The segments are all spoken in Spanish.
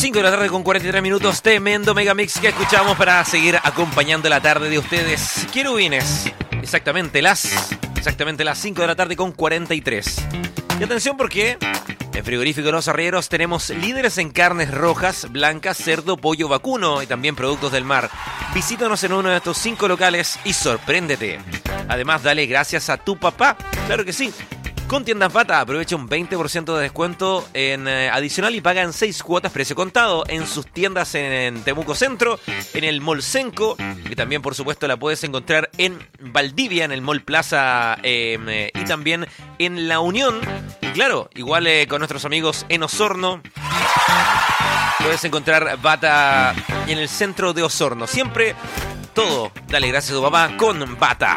5 de la tarde con 43 minutos, tremendo megamix que escuchamos para seguir acompañando la tarde de ustedes, querubines. Exactamente las 5 de la tarde con 43. Y atención porque en Frigorífico Los Arrieros tenemos líderes en carnes rojas, blancas, cerdo, pollo, vacuno y también productos del mar. Visítanos en uno de estos 5 locales y sorpréndete. Además, dale gracias a tu papá. Claro que sí. Con Tiendas Bata, aprovecha un 20% de descuento en adicional y paga en 6 cuotas precio contado en sus tiendas en Temuco Centro, en el Mall Senco, y también por supuesto la puedes encontrar en Valdivia, en el Mall Plaza y también en La Unión. Y claro, igual con nuestros amigos en Osorno, puedes encontrar Bata en el centro de Osorno. Siempre todo, dale gracias a tu papá con Bata.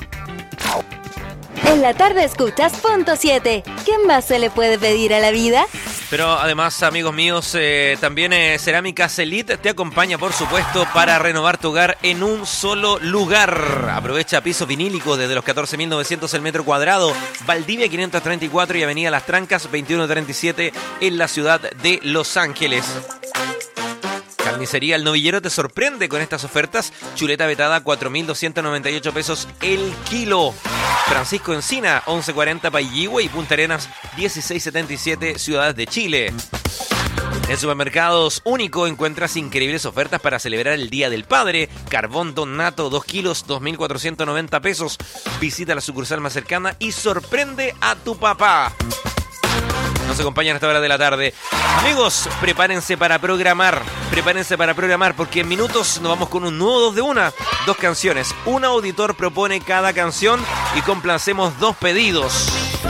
En la tarde escuchas Punto 7. ¿Qué más se le puede pedir a la vida? Pero además, amigos míos, también Cerámicas Elite te acompaña, por supuesto, para renovar tu hogar en un solo lugar. Aprovecha pisos vinílicos desde los 14.900 el metro cuadrado. Valdivia 534 y Avenida Las Trancas 2137 en la ciudad de Los Ángeles. Carnicería El Novillero te sorprende con estas ofertas. Chuleta vetada, 4.298 pesos el kilo. Francisco Encina, 1140 Pailligüe y Punta Arenas, 1677 Ciudad de Chile. En Supermercados Único encuentras increíbles ofertas para celebrar el Día del Padre. Carbón Don Nato, 2 kilos, 2.490 pesos. Visita la sucursal más cercana y sorprende a tu papá. Nos acompañan a esta hora de la tarde. Amigos, prepárense para programar porque en minutos nos vamos con un nuevo 2 de 1. 2 canciones. Un auditor propone cada canción y complacemos 2 pedidos.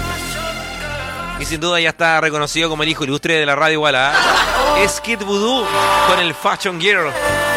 Y sin duda ya está reconocido como el hijo ilustre de la radio igual, ¿eh? Es Kid Voodoo con el Fashion Girl.